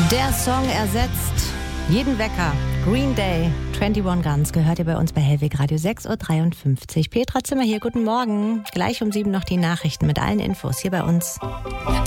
Der Song ersetzt jeden Wecker. Green Day, 21 Guns, gehört ihr bei uns bei Hellweg Radio 6.53 Uhr. Petra Zimmer hier, guten Morgen. Gleich um 7 noch die Nachrichten mit allen Infos hier bei uns.